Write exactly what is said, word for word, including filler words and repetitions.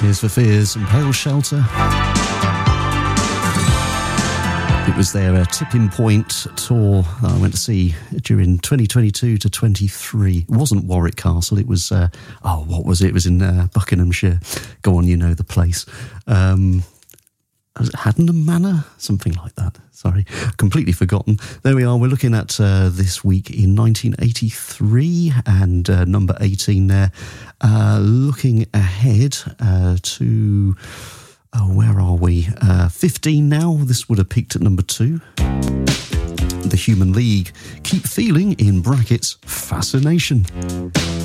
Tears for Fears and Pale Shelter. It was their uh, Tipping Point tour that I went to see during twenty twenty-two to twenty-three. It wasn't Warwick Castle, it was, uh, oh, what was it? It was in uh, Buckinghamshire. Go on, you know the place. Um, was it Haddon Manor? Something like that. Sorry, completely forgotten. There we are. We're looking at uh, this week in nineteen eighty-three and uh, number eighteen there. Uh, looking ahead uh, to... Oh, where are we? Uh, fifteen now. This would have peaked at number two. The Human League. Keep Feeling, in brackets, Fascination.